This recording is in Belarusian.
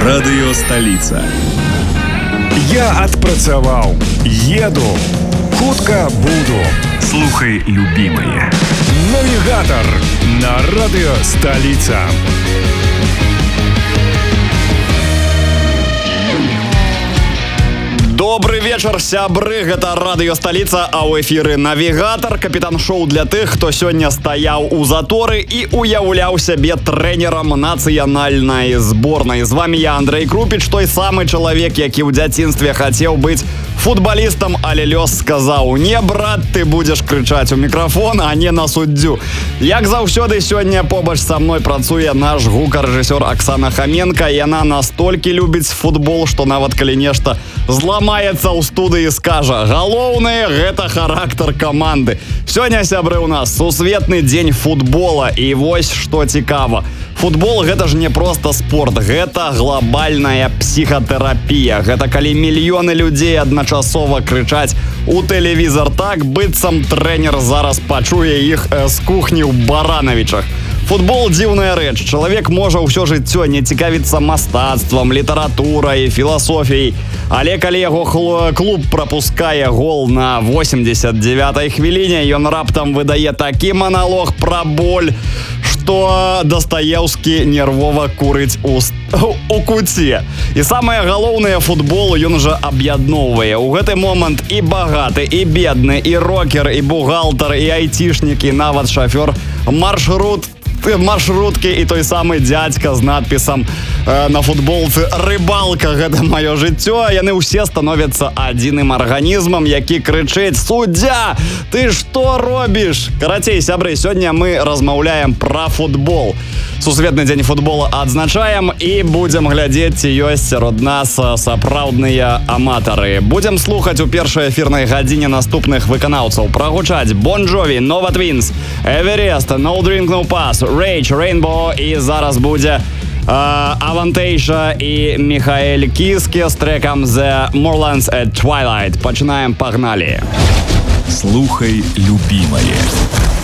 Радыё сталіца. Я адпрацаваў, еду, хутка буду. Слухай, любімае. Навігатар на радыё сталіца. Добрый вечар, сябры, гэта радыё сталіца, а ў эфіры навігатар, капітан шоу для тых, хто сёння стаяў у заторы і уяўляў сябе трэнерам нацыянальнай зборнай. З вами я, Андрей Крупіч, той самы чалавек, які ў дзяцінстве хацеў быць футбалістам, але лёс сказаў: не, брат, ты будзеш крычаць у мікрафон, а не на суддзю. Як заўсёды, сёння побач са мной працуе наш гукарэжысёр Аксана Хаменка. Яна настолькі любіць футбол, што нават калі нешта зламаецца ў студыі, скажа: галоўнае, гэта характар каманды. Сёння, сябры, у нас сусветны дзень футбола. І вось што цікава. Футбол — гэта ж не проста спорт, гэта глобальная псіхатэрапія. Гэта калі мільёны людзей адначасова крычаць у тэлевізар так, быццам трэнер зараз пачуе іх з кухні ў Баранавічах. Футбол — дзіўная рэч. Чалавек можа ўсё жыццё не цікавіцца мастацтвам, літаратурай, філасофіяй. Але калі яго клуб прапускае гол на 89-й хвіліне, ён раптам выдае такі маналог пра боль, што Дастаеўскі нервова курыць у куце. І самае галоўнае, футбол ён жа аб'ядноўвае. У гэты момант і багаты, і бедны, і рокер, і бухгалтар, і айцішнік, і нават шафёр маршруткі, і той самы дзядзька з надпісам на футболцы «Рыбалка – гэта маё жыццё». Яны ўсе становяцца адзіным арганізмам, які крычыць: «Суддзя, ты што робіш?» Карацей, сябры, сёння мы размаўляем пра футбол. Сусветны дзень футбола адзначаем і будзем глядзець, ці ёсць сярод нас сапраўдныя аматары. Будзем слухаць у першай эфірнай гадзіне наступных выканаўцаў. Прагучаць Bon Jovi, Nova Twins, Everest, No Drink No Pass, Rage, Rainbow, і зараз будзе Авантейша і Міхаэль Кіскі з трэкам The Moorlands at Twilight. Пачынаем, пагналі. Слухай, любімае.